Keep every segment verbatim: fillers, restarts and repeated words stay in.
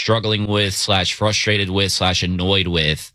struggling with, slash frustrated with, slash annoyed with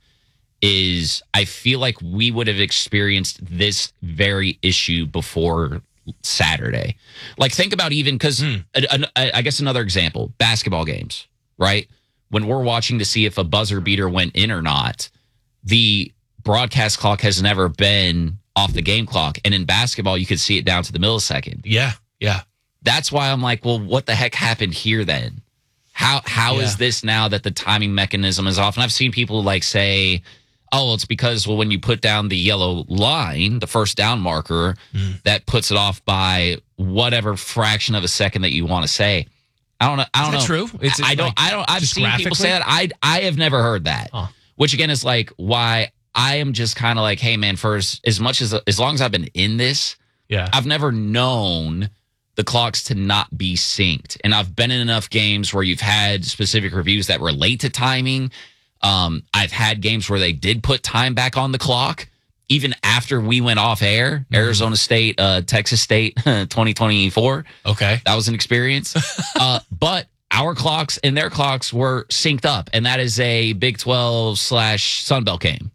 is I feel like we would have experienced this very issue before Saturday. Like, think about even because mm. I guess another example, basketball games, right? When we're watching to see if a buzzer beater went in or not, the broadcast clock has never been off the game clock. And in basketball, you could see it down to the millisecond. Yeah, yeah. That's why I'm like, well, what the heck happened here then? How How yeah. is this now that the timing mechanism is off? And I've seen people like say, oh, it's because, well, when you put down the yellow line, the first down marker, mm. that puts it off by whatever fraction of a second that you want to say. I don't know. I don't is that know. True? It's I don't. Like, I don't. I've seen people say that. I I have never heard that. Huh. Which again is like why I am just kind of like, hey man, for as, as much as as long as I've been in this, yeah, I've never known the clocks to not be synced, and I've been in enough games where you've had specific reviews that relate to timing. Um, I've had games where they did put time back on the clock even after we went off air. Mm-hmm. Arizona State, uh, Texas State, twenty twenty-four. Okay, that was an experience. uh, but our clocks and their clocks were synced up, and that is a Big twelve slash Sunbelt game.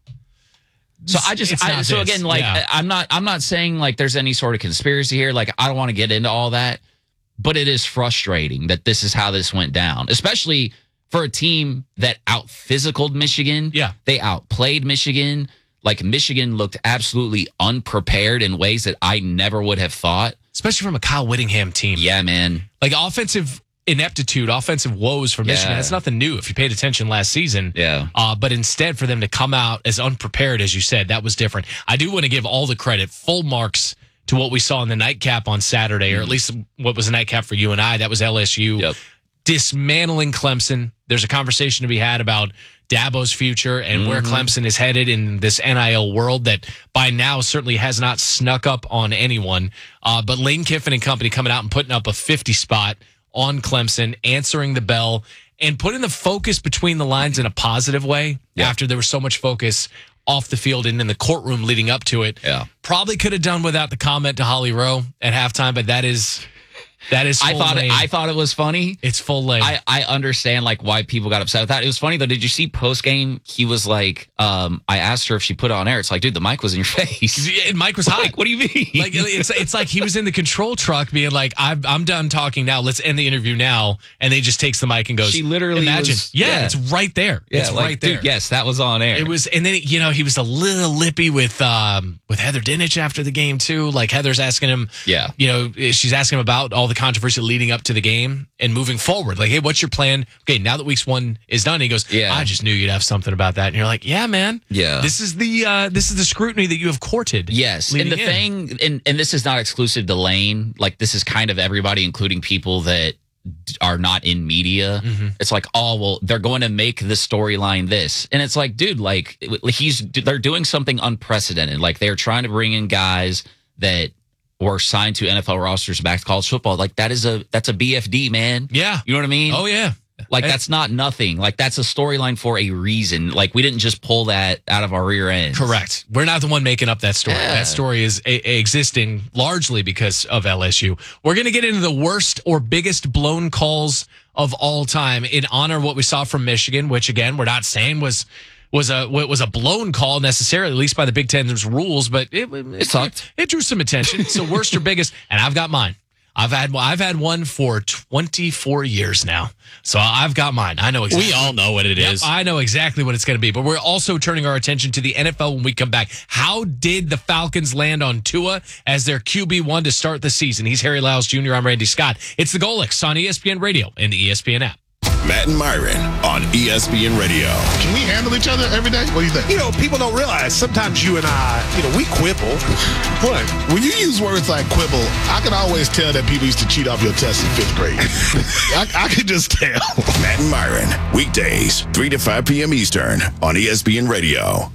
So I just, I, so again, like yeah. I'm not, I'm not saying like there's any sort of conspiracy here. Like I don't want to get into all that, but it is frustrating that this is how this went down, especially for a team that out physicaled Michigan. Yeah, they outplayed Michigan. Like Michigan looked absolutely unprepared in ways that I never would have thought, especially from a Kyle Whittingham team. Yeah, man, like offensive ineptitude, offensive woes for Michigan. Yeah. That's nothing new if you paid attention last season. Yeah. Uh, but instead for them to come out as unprepared, as you said, that was different. I do want to give all the credit, full marks to what we saw in the nightcap on Saturday, mm-hmm. or at least what was a nightcap for you and I. That was L S U yep. dismantling Clemson. There's a conversation to be had about Dabo's future and mm-hmm. where Clemson is headed in this N I L world that by now certainly has not snuck up on anyone. Uh, but Lane Kiffin and company coming out and putting up a fifty spot on Clemson, answering the bell, and putting the focus between the lines in a positive way yeah. after there was so much focus off the field and in the courtroom leading up to it. Yeah. Probably could have done without the comment to Holly Rowe at halftime, but that is... That is full I thought lane. it, I thought it was funny. It's full lane. I, I understand like why people got upset with that. It was funny though. Did you see post game? He was like, um, I asked her if she put it on air. It's like, dude, the mic was in your face. And Mike was hot. Like, what do you mean? Like it's it's like he was in the control truck being like, I'm I'm done talking now. Let's end the interview now. And then he just takes the mic and goes. She literally imagine. Was, yeah, yeah, it's right there. Yeah, it's like, right there. Dude, yes, that was on air. It was, and then you know he was a little lippy with um with Heather Dinich after the game too. Like Heather's asking him, yeah, you know, she's asking him about all the controversy leading up to the game and moving forward. Like, hey, what's your plan? Okay, now that weeks one is done, he goes, yeah, I just knew you'd have something about that. And you're like, yeah, man. Yeah. This is the uh, this is the scrutiny that you have courted. Yes. And the in. thing, and, and this is not exclusive to Lane. Like, this is kind of everybody, including people that are not in media. Mm-hmm. It's like, oh, well, they're going to make the storyline this. And it's like, dude, like, he's they're doing something unprecedented. Like, they're trying to bring in guys that or signed to N F L rosters back to college football. Like that is a that's a B F D, man. Yeah. You know what I mean? Oh yeah. Like that's not nothing. Like that's a storyline for a reason. Like we didn't just pull that out of our rear end. Correct. We're not the one making up that story. Yeah. That story is a- a existing largely because of L S U. We're going to get into the worst or biggest blown calls of all time in honor of what we saw from Michigan, which again, we're not saying was was a was a blown call necessarily, at least by the Big Ten's rules, but it it, it sucked. It, it drew some attention. So worst or biggest, and I've got mine. I've had I've had one for twenty-four years now, so I've got mine. I know exactly. We all know what it yep, is. I know exactly what it's going to be, but we're also turning our attention to the N F L when we come back. How did the Falcons land on Tua as their Q B one to start the season? He's Harry Lyles Junior I'm Randy Scott. It's the Golics on E S P N Radio and the E S P N app. Matt and Myron on E S P N Radio. Can we handle each other every day? What do you think? You know, people don't realize sometimes you and I, you know, we quibble. What? When you use words like quibble, I can always tell that people used to cheat off your test in fifth grade. I, I can just tell. Matt and Myron, weekdays, three to five p.m. Eastern on E S P N Radio.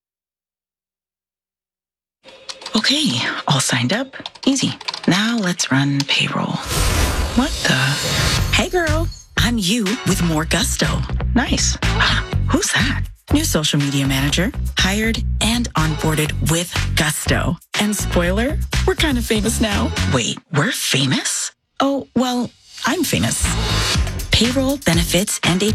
Okay, all signed up. Easy. Now let's run payroll. What the? Hey, girl. I'm you with more gusto. Nice. Who's that? New social media manager. Hired and onboarded with gusto. And spoiler, we're kind of famous now. Wait, we're famous? Oh, well, I'm famous. Payroll, benefits, and